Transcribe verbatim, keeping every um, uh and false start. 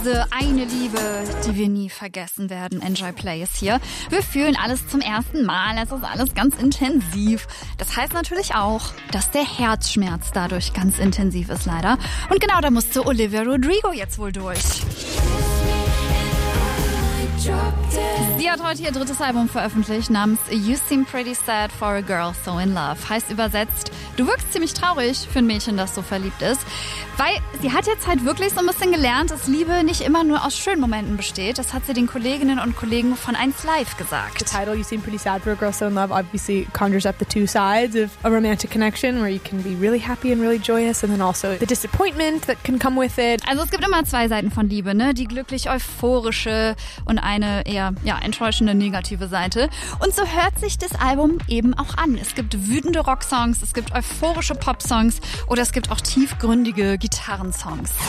diese eine Liebe, die wir nie vergessen werden. Enjoy Play ist hier. Wir fühlen alles zum ersten Mal. Es ist alles ganz intensiv. Das heißt natürlich auch, dass der Herzschmerz dadurch ganz intensiv ist, leider. Und genau da musste Olivia Rodrigo jetzt wohl durch. Sie hat heute ihr drittes Album veröffentlicht namens You Seem Pretty Sad for a Girl So in Love. Heißt übersetzt, du wirkst ziemlich traurig für ein Mädchen, das so verliebt ist. Weil sie hat jetzt halt wirklich so ein bisschen gelernt, dass Liebe nicht immer nur aus schönen Momenten besteht. Das hat sie den Kolleginnen und Kollegen von eins Live gesagt. The title, You Seem Pretty Sad for a Girl So in Love, obviously conjures up the two sides of a romantic connection where you can be really happy and really joyous and then also the disappointment that can come with it. Also es gibt immer zwei Seiten von Liebe, ne? Die glücklich euphorische und eine eher ja, enttäuschende negative Seite. Und so hört sich das Album eben auch an. Es gibt wütende Rocksongs, es gibt euphorische Popsongs oder es gibt auch tiefgründige Gitarrensongs.